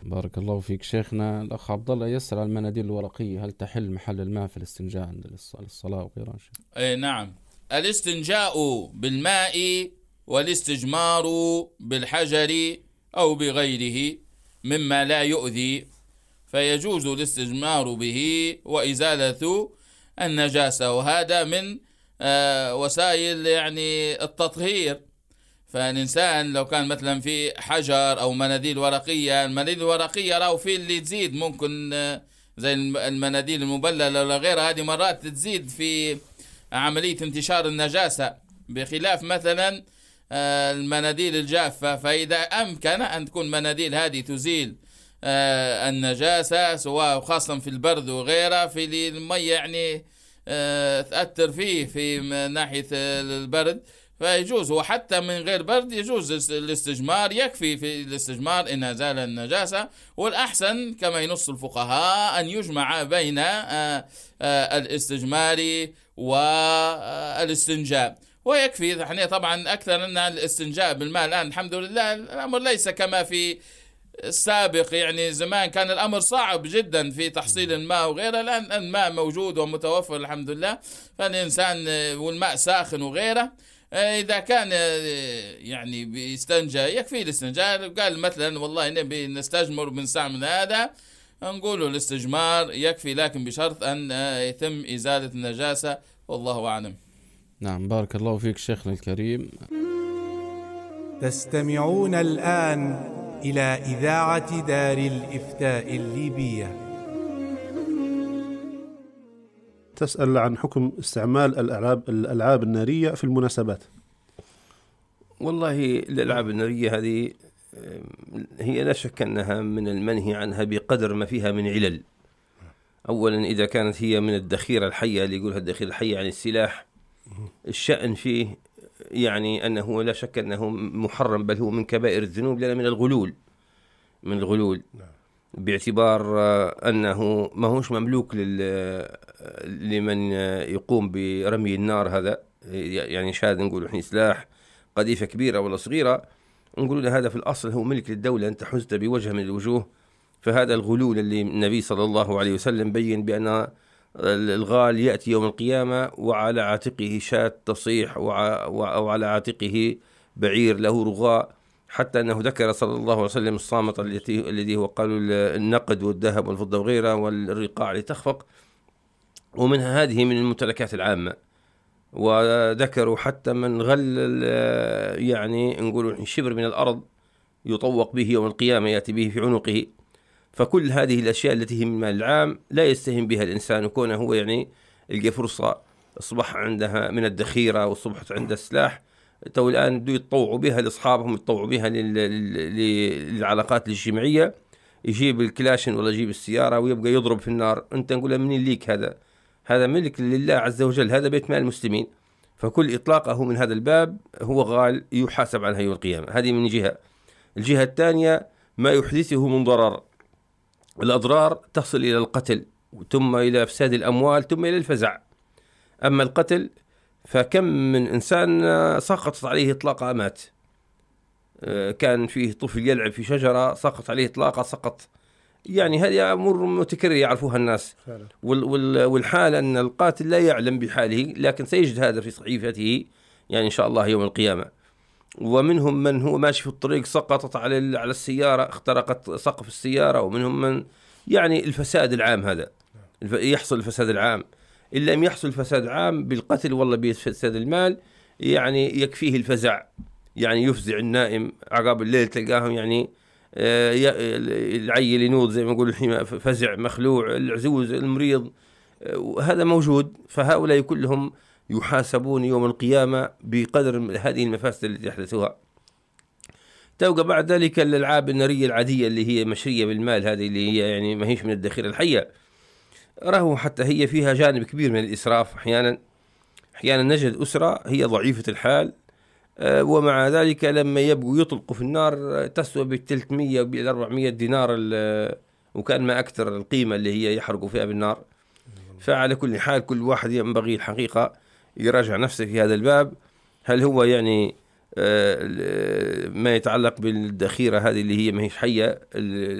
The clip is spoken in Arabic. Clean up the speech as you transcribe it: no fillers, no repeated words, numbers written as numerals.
بارك الله فيك شيخنا. الأخ عبد الله يسأل عن المناديل الورقية، هل تحل محل الماء في الاستنجاء عند الصلاة وغيرها؟ أي نعم، الاستنجاء بالماء والاستجمار بالحجر أو بغيره مما لا يؤذي، فيجوز الاستجمار به وإزالة النجاسة، وهذا من وسائل يعني التطهير. فالإنسان لو كان مثلا في حجر أو مناديل ورقية، المناديل الورقية راهو في اللي تزيد ممكن زي المناديل المبللة ولا غيرها، هذه مرات تزيد في عملية انتشار النجاسة، بخلاف مثلا المناديل الجافة. فإذا أمكن أن تكون مناديل هذه تزيل النجاسة، سواء خاصة في البرد وغيرها، في المية يعني تأثر فيه في ناحية البرد، فيجوز. وحتى من غير برد يجوز الاستجمار، يكفي في الاستجمار إن أزال النجاسة. والأحسن كما ينص الفقهاء أن يجمع بين الاستجمار والاستنجاء، ويكفي. احنا طبعا أكثر أن الاستنجاء بالماء الآن الحمد لله الأمر ليس كما في السابق، يعني زمان كان الأمر صعب جدا في تحصيل الماء وغيره، الآن الماء موجود ومتوفر الحمد لله. فالإنسان والماء ساخن وغيره، إذا كان يعني بيستنجى يكفي الاستنجاء. قال مثلا والله نبي نستجمر بنستعمل هذا، نقوله الاستجمار يكفي، لكن بشرط أن يتم إزالة النجاسة، والله أعلم. نعم بارك الله فيك شيخنا الكريم. تستمعون الآن إلى إذاعة دار الإفتاء الليبية. تسأل عن حكم استعمال الألعاب النارية في المناسبات. والله الألعاب النارية هذه هي لا شك أنها من المنهي عنها بقدر ما فيها من علل. أولا إذا كانت هي من الذخيرة الحية، اللي يقولها الذخيرة الحية عن السلاح، الشأن فيه يعني أنه لا شك أنه محرم، بل هو من كبائر الذنوب، لأنه من الغلول باعتبار أنه ما هوش مملوك لمن يقوم برمي النار. هذا يعني شاهد نقول إحنا سلاح قذيفة كبيرة ولا صغيرة، نقول هذا في الأصل هو ملك للدولة، أنت حزت بوجه من الوجوه. فهذا الغلول اللي النبي صلى الله عليه وسلم بين بأن الغال يأتي يوم القيامة وعلى عاتقه شاة تصيح أو على عاتقه بعير له رغاء، حتى أنه ذكر صلى الله عليه وسلم الصامت الذي هو قالوا النقد والذهب والفضة وغيرها، والرقاع لتخفق، ومنها هذه من الممتلكات العامة. وذكروا حتى من غل يعني نقول شبر من الأرض يطوق به يوم القيامة، يأتي به في عنقه. فكل هذه الأشياء التي هي من المال العام لا يستهين بها الإنسان، وكونه هو يعني يلقى فرصة أصبح عندها من الذخيرة وأصبحت عنده السلاح، تو الآن بدو يتطوعوا بها لأصحابهم، يتطوعوا بها للعلاقات الاجتماعية، يجيب الكلاشن ولا يجيب السيارة ويبقى يضرب في النار. أنت نقول منين ليك؟ هذا ملك لله عز وجل، هذا بيت مال المسلمين. فكل إطلاقه من هذا الباب هو غال يحاسب عنها يوم القيامة. هذه من جهة. الجهة الثانية ما يحدثه من ضرر، الأضرار تصل إلى القتل، ثم إلى إفساد الأموال، ثم إلى الفزع. أما القتل فكم من إنسان سقطت عليه إطلاقة مات، كان فيه طفل يلعب في شجرة سقط عليه إطلاقة سقط. يعني هذه أمور متكررة يعرفوها الناس. والحال أن القاتل لا يعلم بحاله، لكن سيجد هذا في صحيفته يعني إن شاء الله يوم القيامة. ومنهم من هو ماشي في الطريق سقطت على السيارة، اخترقت سقف السيارة. ومنهم من يعني الفساد العام، هذا يحصل الفساد العام. إن لم يحصل الفساد العام بالقتل والله بفساد المال، يعني يكفيه الفزع، يعني يفزع النائم عقاب الليل تلقاهم يعني العيل ينوض زي ما نقول فزع مخلوع، العزوز المريض، هذا موجود. فهؤلاء كلهم يحاسبون يوم القيامة بقدر هذه المفاسد التي يحدثوها. توقع بعد ذلك الألعاب النارية العادية اللي هي مشرية بالمال، هذه اللي هي يعني ما هيش من الذخيرة الحية، راهو حتى هي فيها جانب كبير من الإسراف. أحيانا نجد أسرة هي ضعيفة الحال، ومع ذلك لما يبقوا يطلقوا في النار تسوى ب300 وب400 دينار، وكان ما أكثر القيمة اللي هي يحرقوا فيها بالنار. فعلى كل حال كل واحد ينبغي الحقيقة يراجع نفسه في هذا الباب، هل هو يعني ما يتعلق بالذخيرة هذه اللي هي ما هيش حية